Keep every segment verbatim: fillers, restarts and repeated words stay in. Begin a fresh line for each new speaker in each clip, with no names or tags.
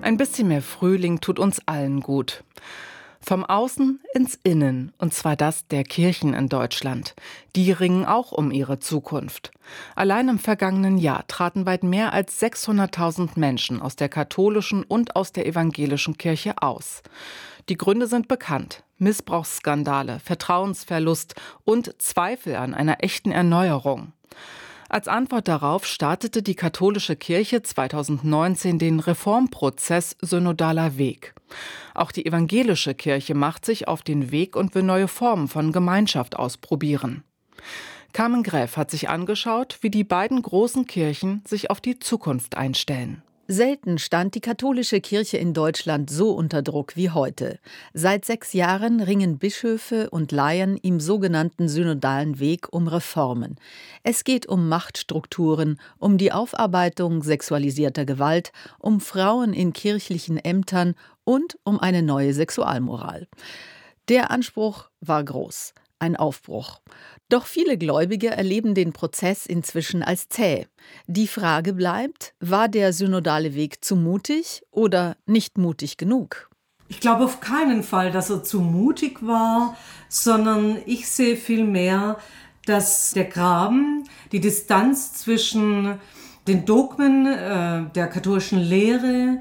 Ein bisschen mehr Frühling tut uns allen gut. Vom Außen ins Innen, und zwar das der Kirchen in Deutschland. Die ringen auch um ihre Zukunft. Allein im vergangenen Jahr traten weit mehr als sechshunderttausend Menschen aus der katholischen und aus der evangelischen Kirche aus. Die Gründe sind bekannt: Missbrauchsskandale, Vertrauensverlust und Zweifel an einer echten Erneuerung. Als Antwort darauf startete die katholische Kirche zweitausendneunzehn den Reformprozess Synodaler Weg. Auch die evangelische Kirche macht sich auf den Weg und will neue Formen von Gemeinschaft ausprobieren. Carmen Gräf hat sich angeschaut, wie die beiden großen Kirchen sich auf die Zukunft einstellen.
Selten stand die katholische Kirche in Deutschland so unter Druck wie heute. Seit sechs Jahren ringen Bischöfe und Laien im sogenannten synodalen Weg um Reformen. Es geht um Machtstrukturen, um die Aufarbeitung sexualisierter Gewalt, um Frauen in kirchlichen Ämtern und um eine neue Sexualmoral. Der Anspruch war groß. Ein Aufbruch. Doch viele Gläubige erleben den Prozess inzwischen als zäh. Die Frage bleibt, war der synodale Weg zu mutig oder nicht mutig genug?
Ich glaube auf keinen Fall, dass er zu mutig war, sondern ich sehe vielmehr, dass der Graben, die Distanz zwischen den Dogmen äh, der katholischen Lehre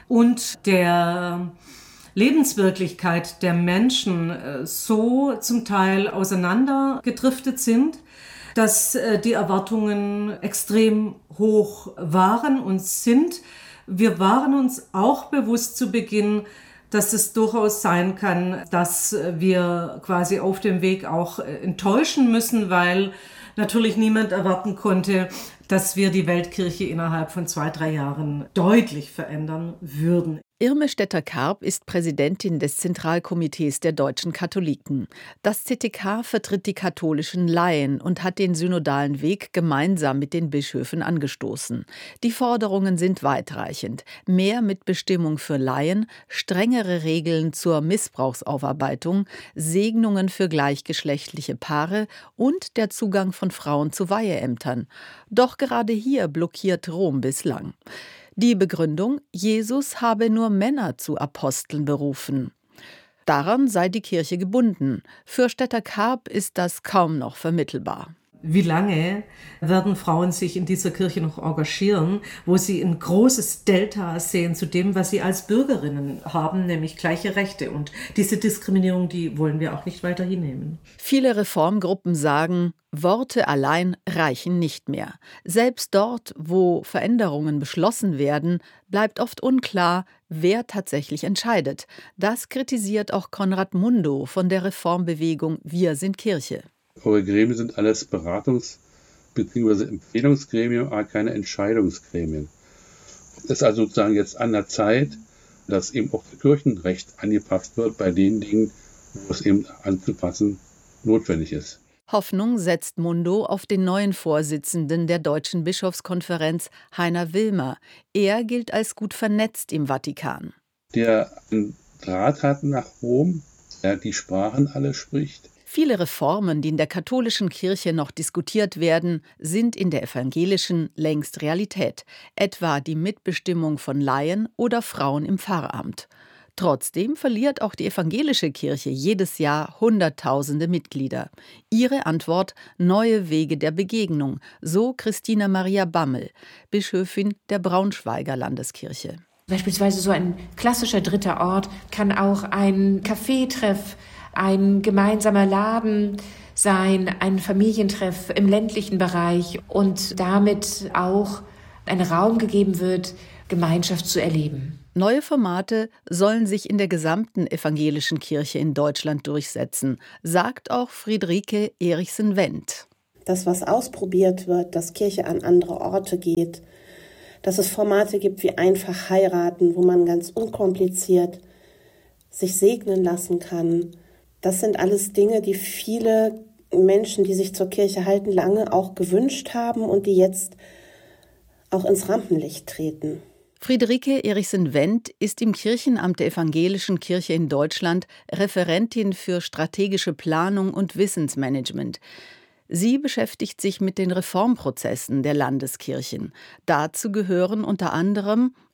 und der Lebenswirklichkeit der Menschen so zum Teil auseinandergedriftet sind, dass die Erwartungen extrem hoch waren und sind. Wir waren uns auch bewusst zu Beginn, dass es durchaus sein kann, dass wir quasi auf dem Weg auch enttäuschen müssen, weil natürlich niemand erwarten konnte, dass wir die Weltkirche innerhalb von zwei, drei Jahren deutlich verändern würden.
Irme Stetter-Karp ist Präsidentin des Zentralkomitees der deutschen Katholiken. Das Z T K vertritt die katholischen Laien und hat den synodalen Weg gemeinsam mit den Bischöfen angestoßen. Die Forderungen sind weitreichend: mehr Mitbestimmung für Laien, strengere Regeln zur Missbrauchsaufarbeitung, Segnungen für gleichgeschlechtliche Paare und der Zugang von Frauen zu Weiheämtern. Doch gerade hier blockiert Rom bislang. Die Begründung: Jesus habe nur Männer zu Aposteln berufen. Daran sei die Kirche gebunden. Für Stetter-Karp ist das kaum noch vermittelbar.
Wie lange werden Frauen sich in dieser Kirche noch engagieren, wo sie ein großes Delta sehen zu dem, was sie als Bürgerinnen haben, nämlich gleiche Rechte. Und diese Diskriminierung, die wollen wir auch nicht weiter hinnehmen.
Viele Reformgruppen sagen, Worte allein reichen nicht mehr. Selbst dort, wo Veränderungen beschlossen werden, bleibt oft unklar, wer tatsächlich entscheidet. Das kritisiert auch Konrad Mundo von der Reformbewegung Wir sind Kirche.
Eure Gremien sind alles Beratungs- bzw. Empfehlungsgremien, aber keine Entscheidungsgremien. Es ist also sozusagen jetzt an der Zeit, dass eben auch das Kirchenrecht angepasst wird bei den Dingen, wo es eben anzupassen notwendig ist.
Hoffnung setzt Mundo auf den neuen Vorsitzenden der Deutschen Bischofskonferenz, Heiner Wilmer. Er gilt als gut vernetzt im Vatikan.
Der einen Draht hat nach Rom, der die Sprachen alle spricht.
Viele Reformen, die in der katholischen Kirche noch diskutiert werden, sind in der evangelischen längst Realität, etwa die Mitbestimmung von Laien oder Frauen im Pfarramt. Trotzdem verliert auch die evangelische Kirche jedes Jahr Hunderttausende Mitglieder. Ihre Antwort: neue Wege der Begegnung, so Christina Maria Bammel, Bischöfin der Braunschweiger Landeskirche.
Beispielsweise so ein klassischer dritter Ort kann auch ein Kaffeetreff, ein gemeinsamer Laden sein, ein Familientreff im ländlichen Bereich und damit auch ein Raum gegeben wird, Gemeinschaft zu erleben.
Neue Formate sollen sich in der gesamten evangelischen Kirche in Deutschland durchsetzen, sagt auch Friederike Erichsen-Wendt.
Das, was ausprobiert wird, dass Kirche an andere Orte geht, dass es Formate gibt wie einfach heiraten, wo man ganz unkompliziert sich segnen lassen kann. Das sind alles Dinge, die viele Menschen, die sich zur Kirche halten, lange auch gewünscht haben und die jetzt auch ins Rampenlicht treten.
Friederike Erichsen-Wendt ist im Kirchenamt der Evangelischen Kirche in Deutschland Referentin für strategische Planung und Wissensmanagement. Sie beschäftigt sich mit den Reformprozessen der Landeskirchen. Dazu gehören unter anderem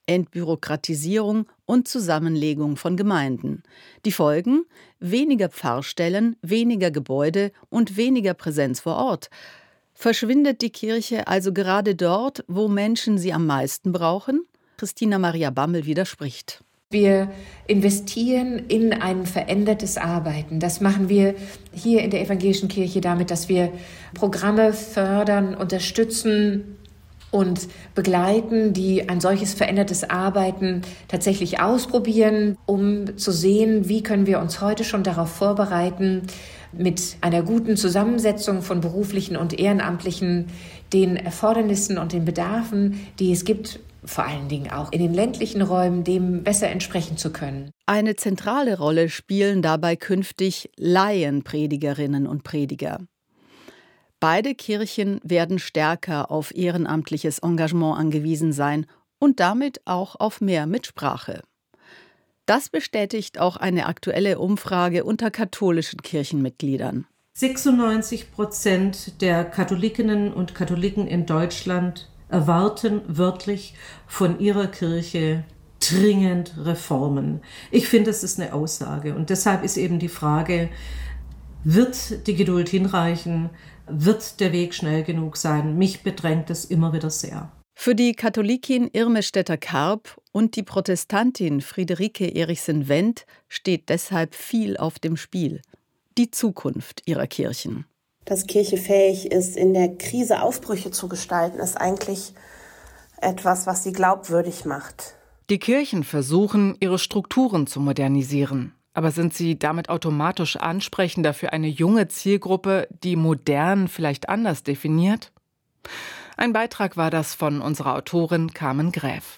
Entbürokratisierung und Zusammenlegung von Gemeinden. Die Folgen? Weniger Pfarrstellen, weniger Gebäude und weniger Präsenz vor Ort. Verschwindet die Kirche also gerade dort, wo Menschen sie am meisten brauchen? Christina Maria Bammel widerspricht.
Wir investieren in ein verändertes Arbeiten. Das machen wir hier in der Evangelischen Kirche damit, dass wir Programme fördern, unterstützen und begleiten, die ein solches verändertes Arbeiten tatsächlich ausprobieren, um zu sehen, wie können wir uns heute schon darauf vorbereiten, mit einer guten Zusammensetzung von beruflichen und Ehrenamtlichen den Erfordernissen und den Bedarfen, die es gibt, vor allen Dingen auch in den ländlichen Räumen, dem besser entsprechen zu können.
Eine zentrale Rolle spielen dabei künftig Laienpredigerinnen und Prediger. Beide Kirchen werden stärker auf ehrenamtliches Engagement angewiesen sein und damit auch auf mehr Mitsprache. Das bestätigt auch eine aktuelle Umfrage unter katholischen Kirchenmitgliedern.
sechsundneunzig Prozent der Katholikinnen und Katholiken in Deutschland erwarten wörtlich von ihrer Kirche dringend Reformen. Ich finde, das ist eine Aussage. Und deshalb ist eben die Frage, wird die Geduld hinreichen? Wird der Weg schnell genug sein? Mich bedrängt es immer wieder sehr.
Für die Katholikin Irme Stetter-Karp und die Protestantin Friederike Erichsen-Wendt steht deshalb viel auf dem Spiel. Die Zukunft ihrer Kirchen.
Dass Kirche fähig ist, in der Krise Aufbrüche zu gestalten, ist eigentlich etwas, was sie glaubwürdig macht.
Die Kirchen versuchen, ihre Strukturen zu modernisieren. Aber sind sie damit automatisch ansprechender für eine junge Zielgruppe, die modern vielleicht anders definiert? Ein Beitrag war das von unserer Autorin Carmen Gräf.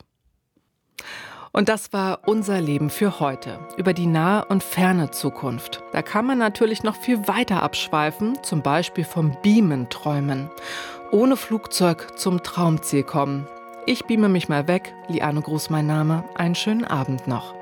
Und das war unser Leben für heute, über die nahe und ferne Zukunft. Da kann man natürlich noch viel weiter abschweifen, zum Beispiel vom Beamen träumen. Ohne Flugzeug zum Traumziel kommen. Ich beame mich mal weg. Liane Gruß mein Name. Einen schönen Abend noch.